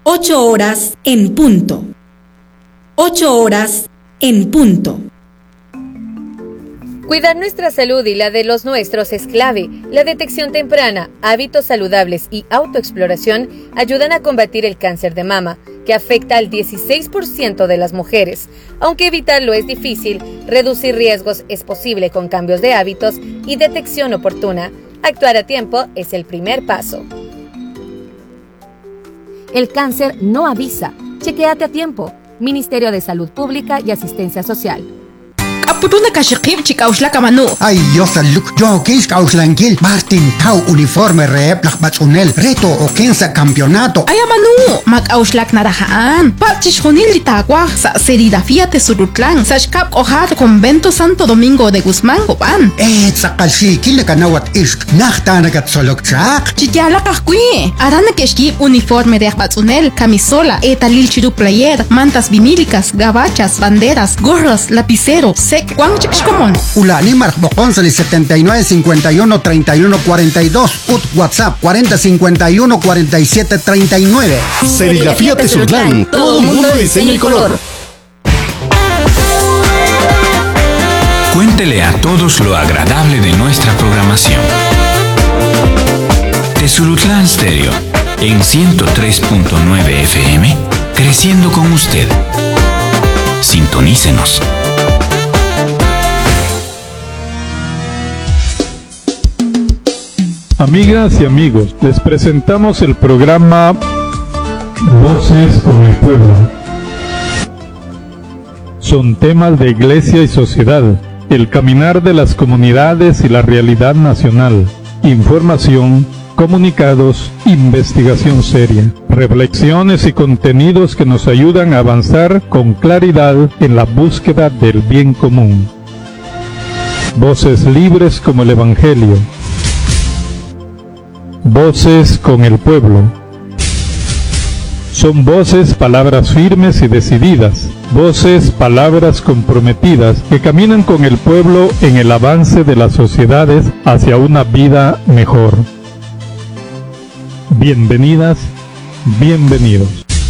8 horas en punto. 8 horas en punto. Cuidar nuestra salud y la de los nuestros es clave. La detección temprana, hábitos saludables y autoexploración ayudan a combatir el cáncer de mama, que afecta al 16% de las mujeres. Aunque evitarlo es difícil, reducir riesgos es posible con cambios de hábitos y detección oportuna. Actuar a tiempo es el primer paso. El cáncer no avisa. Chequéate a tiempo. Ministerio de Salud Pública y Asistencia Social. Apuruna kashqib chikauslaka manu. Ay, yo saluk, yo kis kauslangil, Martin Tau uniforme rep lakbatsunel, reto o kensa campeonato. Ay, manu, makauslak narahaan, pachishonil litagua, sa serigrafía tesurutlan, sashkap ojar convento Santo Domingo de Guzmán, Copan. Sakalsi, kilakanawat isk, nachtanagat solokchak. Chikyala kakui, arana keshkib uniforme de akbatsunel, camisola, etalil chiru player, mantas vinílicas, gabachas, banderas, gorros, lapicero, Juan Chixcomón. Ulani Marcboconsali 79 51 31 42. WhatsApp 40 51 47 39. Serigrafía Tesurtlán. Todo mundo de diseño y color. Cuéntele a todos lo agradable de nuestra programación. Tezurutlán Stereo en 103.9 FM, creciendo con usted. Sintonícenos. Amigas y amigos, les presentamos el programa Voces con el Pueblo. Son temas de iglesia y sociedad, el caminar de las comunidades y la realidad nacional, información, comunicados, investigación seria, reflexiones y contenidos que nos ayudan a avanzar con claridad en la búsqueda del bien común. Voces libres como el Evangelio. Voces con el pueblo. Son voces, palabras firmes y decididas, voces, palabras comprometidas que caminan con el pueblo en el avance de las sociedades hacia una vida mejor. Bienvenidas, bienvenidos.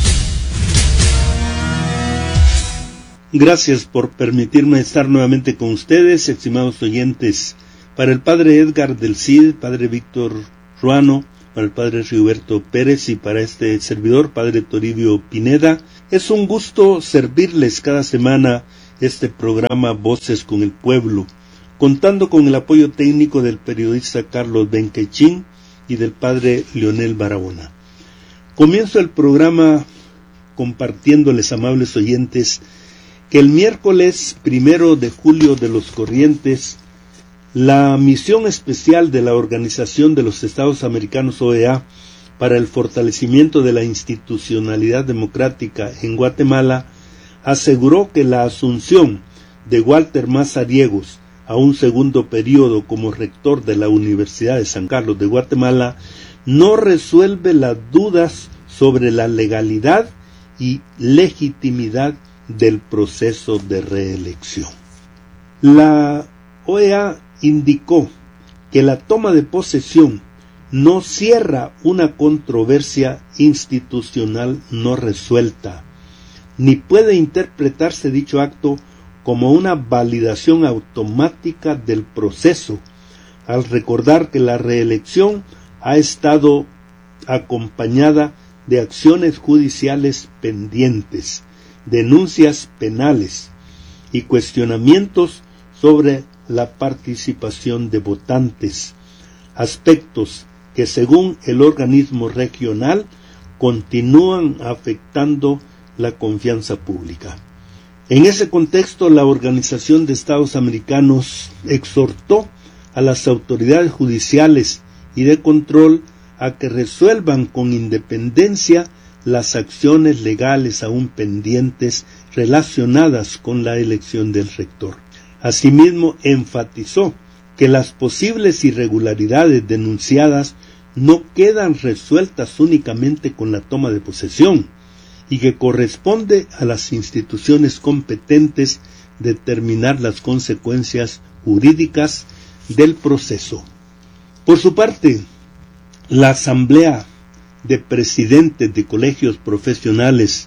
Gracias por permitirme estar nuevamente con ustedes, estimados oyentes. Para el padre Edgar del Cid, padre Víctor Ruano, para el padre Rigoberto Pérez y para este servidor, padre Toribio Pineda, es un gusto servirles cada semana este programa Voces con el Pueblo, contando con el apoyo técnico del periodista Carlos Benquechín y del padre Leonel Barahona. Comienzo el programa compartiéndoles, amables oyentes, que el miércoles 1 de julio de los corrientes, la misión especial de la Organización de los Estados Americanos OEA para el fortalecimiento de la institucionalidad democrática en Guatemala aseguró que la asunción de Walter Mazariegos a un segundo periodo como rector de la Universidad de San Carlos de Guatemala no resuelve las dudas sobre la legalidad y legitimidad del proceso de reelección. La OEA indicó que la toma de posesión no cierra una controversia institucional no resuelta, ni puede interpretarse dicho acto como una validación automática del proceso, al recordar que la reelección ha estado acompañada de acciones judiciales pendientes, denuncias penales y cuestionamientos sobre la participación de votantes, aspectos que según el organismo regional continúan afectando la confianza pública. En ese contexto, la Organización de Estados Americanos exhortó a las autoridades judiciales y de control a que resuelvan con independencia las acciones legales aún pendientes relacionadas con la elección del rector. Asimismo, enfatizó que las posibles irregularidades denunciadas no quedan resueltas únicamente con la toma de posesión y que corresponde a las instituciones competentes determinar las consecuencias jurídicas del proceso. Por su parte, la Asamblea de Presidentes de Colegios Profesionales,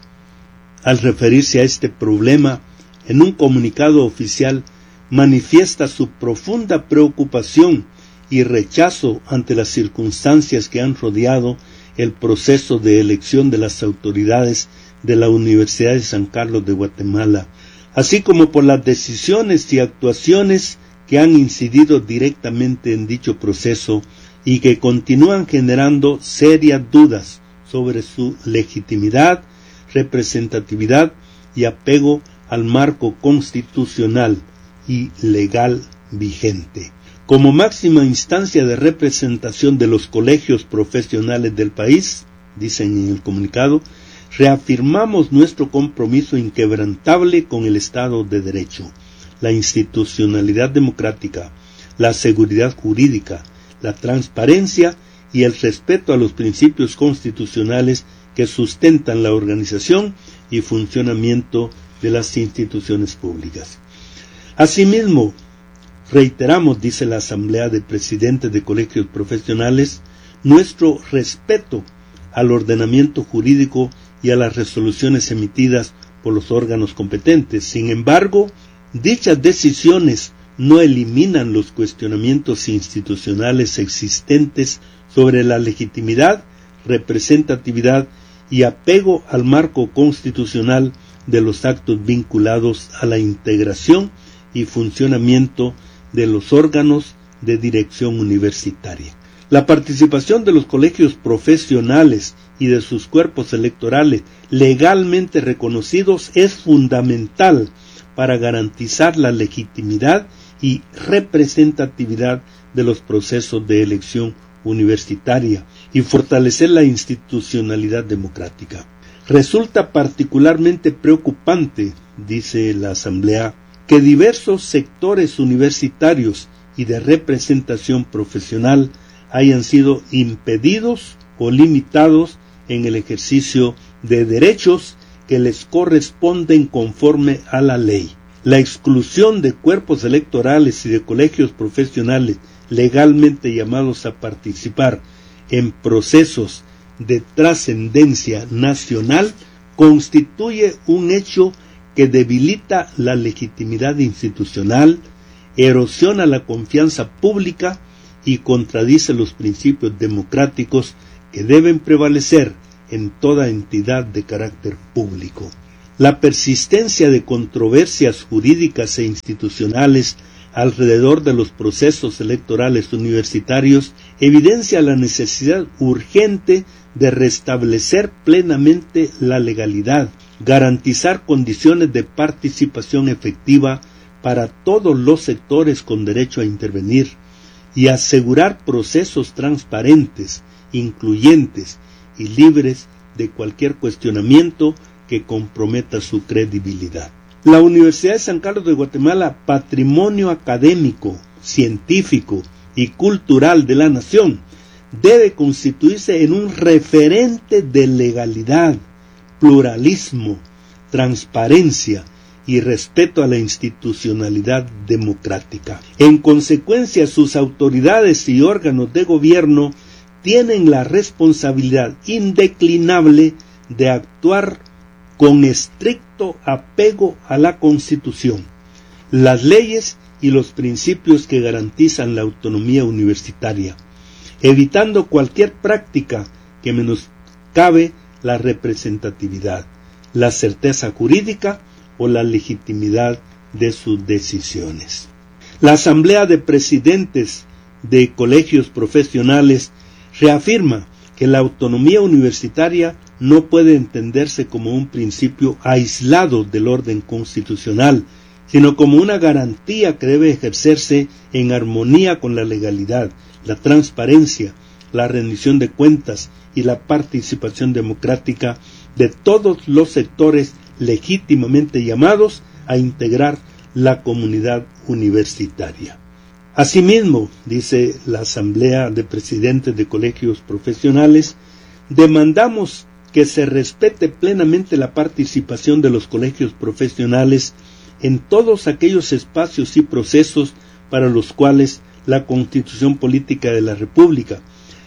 al referirse a este problema, en un comunicado oficial, manifiesta su profunda preocupación y rechazo ante las circunstancias que han rodeado el proceso de elección de las autoridades de la Universidad de San Carlos de Guatemala, así como por las decisiones y actuaciones que han incidido directamente en dicho proceso y que continúan generando serias dudas sobre su legitimidad, representatividad y apego al marco constitucional y legal vigente. Como máxima instancia de representación de los colegios profesionales del país, dicen en el comunicado, reafirmamos nuestro compromiso inquebrantable con el Estado de Derecho, la institucionalidad democrática, la seguridad jurídica, la transparencia y el respeto a los principios constitucionales que sustentan la organización y funcionamiento de las instituciones públicas. Asimismo, reiteramos, dice la Asamblea de Presidentes de Colegios Profesionales, nuestro respeto al ordenamiento jurídico y a las resoluciones emitidas por los órganos competentes. Sin embargo, dichas decisiones no eliminan los cuestionamientos institucionales existentes sobre la legitimidad, representatividad y apego al marco constitucional de los actos vinculados a la integración y funcionamiento de los órganos de dirección universitaria. La participación de los colegios profesionales y de sus cuerpos electorales legalmente reconocidos es fundamental para garantizar la legitimidad y representatividad de los procesos de elección universitaria y fortalecer la institucionalidad democrática. Resulta particularmente preocupante, dice la Asamblea, que diversos sectores universitarios y de representación profesional hayan sido impedidos o limitados en el ejercicio de derechos que les corresponden conforme a la ley. La exclusión de cuerpos electorales y de colegios profesionales legalmente llamados a participar en procesos de trascendencia nacional constituye un hecho que debilita la legitimidad institucional, erosiona la confianza pública y contradice los principios democráticos que deben prevalecer en toda entidad de carácter público. La persistencia de controversias jurídicas e institucionales alrededor de los procesos electorales universitarios evidencia la necesidad urgente de restablecer plenamente la legalidad, garantizar condiciones de participación efectiva para todos los sectores con derecho a intervenir y asegurar procesos transparentes, incluyentes y libres de cualquier cuestionamiento que comprometa su credibilidad. La Universidad de San Carlos de Guatemala, patrimonio académico, científico y cultural de la nación, debe constituirse en un referente de legalidad, pluralismo, transparencia y respeto a la institucionalidad democrática. En consecuencia, sus autoridades y órganos de gobierno tienen la responsabilidad indeclinable de actuar con estricto apego a la Constitución, las leyes y los principios que garantizan la autonomía universitaria, evitando cualquier práctica que menoscabe la representatividad, la certeza jurídica o la legitimidad de sus decisiones. La Asamblea de Presidentes de Colegios Profesionales reafirma que la autonomía universitaria no puede entenderse como un principio aislado del orden constitucional, sino como una garantía que debe ejercerse en armonía con la legalidad, la transparencia, la rendición de cuentas y la participación democrática de todos los sectores legítimamente llamados a integrar la comunidad universitaria. Asimismo, dice la Asamblea de Presidentes de Colegios Profesionales, demandamos que se respete plenamente la participación de los colegios profesionales en todos aquellos espacios y procesos para los cuales la Constitución Política de la República,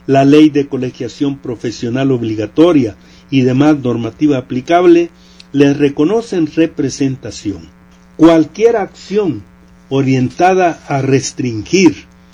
la ley de colegiación profesional obligatoria y demás normativa aplicable les reconocen representación. Cualquier acción orientada a restringir,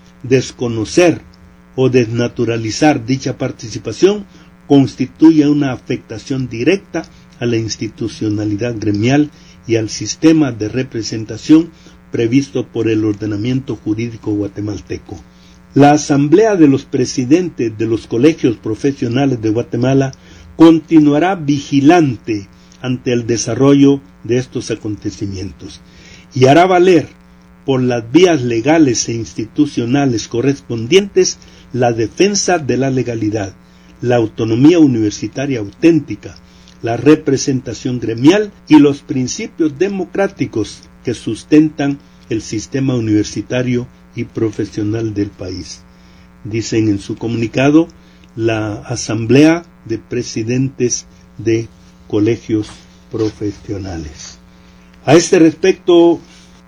desconocer o desnaturalizar dicha participación constituye una afectación directa a la institucionalidad gremial y al sistema de representación previsto por el ordenamiento jurídico guatemalteco. La Asamblea de los Presidentes de los Colegios Profesionales de Guatemala continuará vigilante ante el desarrollo de estos acontecimientos y hará valer por las vías legales e institucionales correspondientes la defensa de la legalidad, la autonomía universitaria auténtica, la representación gremial y los principios democráticos que sustentan el sistema universitario y profesional del país. Dicen en su comunicado la Asamblea de Presidentes de Colegios Profesionales. A este respecto,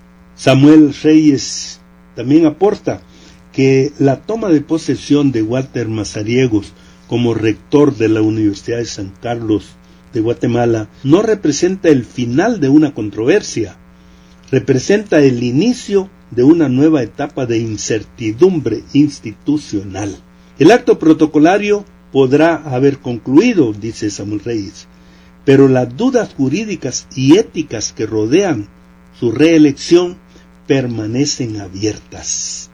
Samuel Reyes también aporta que la toma de posesión de Walter Mazariegos como rector de la Universidad de San Carlos de Guatemala no representa el final de una controversia, representa el inicio de una nueva etapa de incertidumbre institucional. El acto protocolario podrá haber concluido, dice Samuel Reyes, pero las dudas jurídicas y éticas que rodean su reelección permanecen abiertas.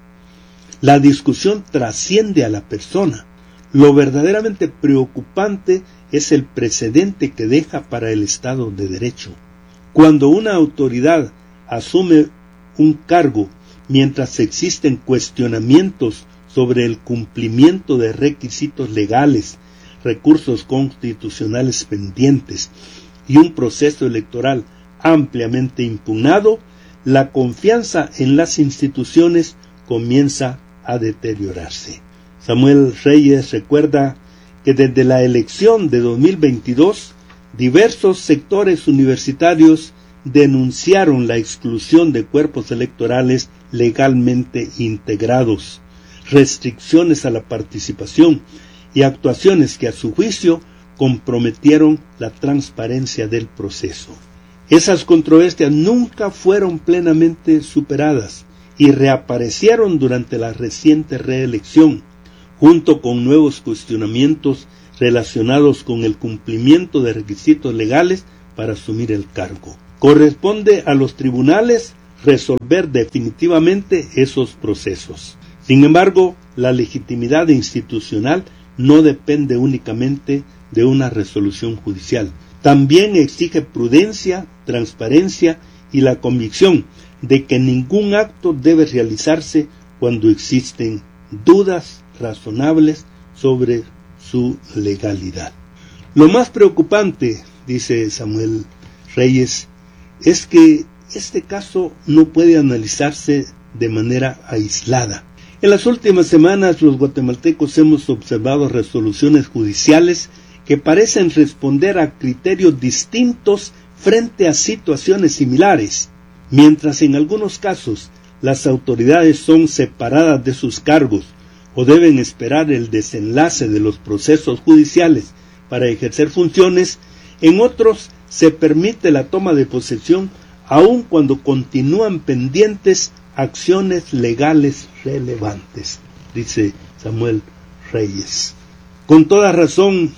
La discusión trasciende a la persona. Lo verdaderamente preocupante es el precedente que deja para el Estado de Derecho. Cuando una autoridad asume un cargo mientras existen cuestionamientos sobre el cumplimiento de requisitos legales, recursos constitucionales pendientes y un proceso electoral ampliamente impugnado, la confianza en las instituciones comienza a deteriorarse. Samuel Reyes recuerda que desde la elección de 2022, diversos sectores universitarios denunciaron la exclusión de cuerpos electorales legalmente integrados, restricciones a la participación y actuaciones que a su juicio comprometieron la transparencia del proceso. Esas controversias nunca fueron plenamente superadas y reaparecieron durante la reciente reelección, junto con nuevos cuestionamientos relacionados con el cumplimiento de requisitos legales para asumir el cargo. Corresponde a los tribunales resolver definitivamente esos procesos. Sin embargo, la legitimidad institucional no depende únicamente de una resolución judicial. También exige prudencia, transparencia y la convicción de que ningún acto debe realizarse cuando existen dudas razonables sobre su legalidad. Lo más preocupante, dice Samuel Reyes, es que este caso no puede analizarse de manera aislada. En las últimas semanas los guatemaltecos hemos observado resoluciones judiciales que parecen responder a criterios distintos frente a situaciones similares, mientras en algunos casos las autoridades son separadas de sus cargos o deben esperar el desenlace de los procesos judiciales para ejercer funciones. En otros se permite la toma de posesión aun cuando continúan pendientes acciones legales relevantes, dice Samuel Reyes. Con toda razón,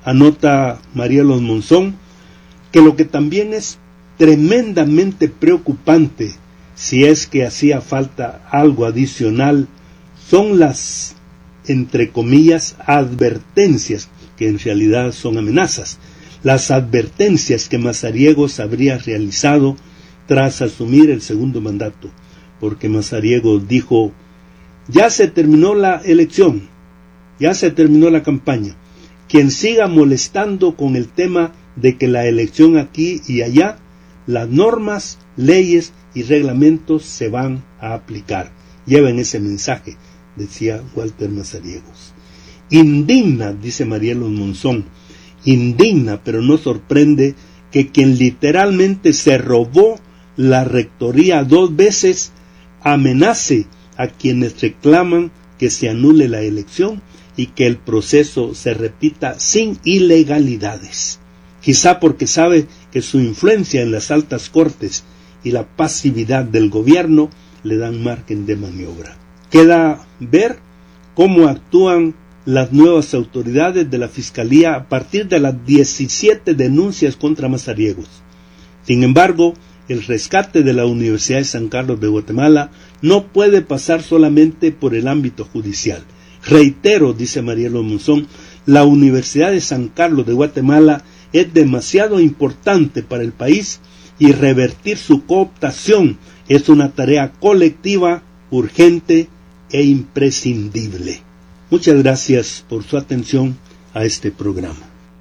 anota Marielos Monzón, que lo que también es tremendamente preocupante, si es que hacía falta algo adicional, son las, entre comillas, advertencias, que en realidad son amenazas, las advertencias que Mazariegos habría realizado tras asumir el segundo mandato, porque Mazariegos dijo: ya se terminó la elección, ya se terminó la campaña, quien siga molestando con el tema de que la elección aquí y allá, las normas, leyes y reglamentos se van a aplicar. Lleven ese mensaje, decía Walter Mazariegos. Indigna, dice Marielos Monzón, indigna, pero no sorprende que quien literalmente se robó la rectoría 2 veces amenace a quienes reclaman que se anule la elección y que el proceso se repita sin ilegalidades. Quizá porque sabe que su influencia en las altas cortes y la pasividad del gobierno le dan margen de maniobra. Queda ver cómo actúan las nuevas autoridades de la Fiscalía a partir de las 17 denuncias contra mazariegos. Sin embargo, el rescate de la Universidad de San Carlos de Guatemala no puede pasar solamente por el ámbito judicial. Reitero, dice Marielo Monzón, la Universidad de San Carlos de Guatemala es demasiado importante para el país y revertir su cooptación es una tarea colectiva, urgente e imprescindible. Muchas gracias por su atención a este programa.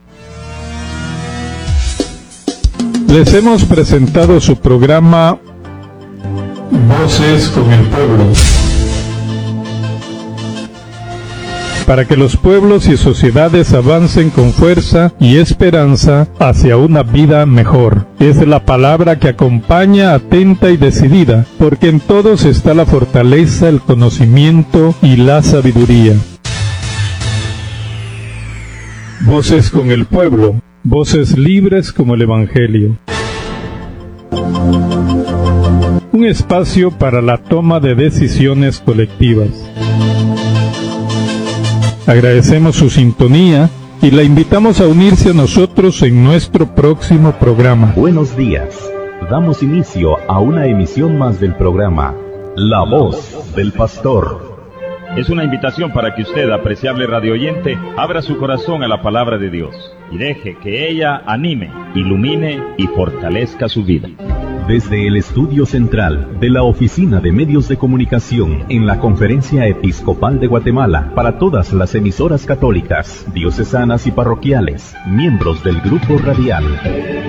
Les hemos presentado su programa Voces con el Pueblo, para que los pueblos y sociedades avancen con fuerza y esperanza hacia una vida mejor. Es la palabra que acompaña atenta y decidida, porque en todos está la fortaleza, el conocimiento y la sabiduría. Voces con el Pueblo, voces libres como el Evangelio. Un espacio para la toma de decisiones colectivas. Agradecemos su sintonía y la invitamos a unirse a nosotros en nuestro próximo programa. Buenos días. Damos inicio a una emisión más del programa La Voz del Pastor. Es una invitación para que usted, apreciable radioyente, abra su corazón a la palabra de Dios y deje que ella anime, ilumine y fortalezca su vida. Desde el estudio central de la Oficina de Medios de Comunicación en la Conferencia Episcopal de Guatemala para todas las emisoras católicas, diocesanas y parroquiales, miembros del Grupo Radial